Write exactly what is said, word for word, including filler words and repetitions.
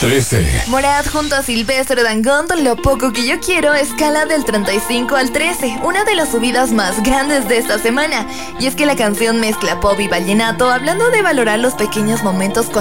trece. Morat junto a Silvestre Dangond, Lo poco que yo quiero, escala del treinta y cinco al trece, una de las subidas más grandes de esta semana. Y es que la canción mezcla pop y vallenato, hablando de valorar los pequeños momentos con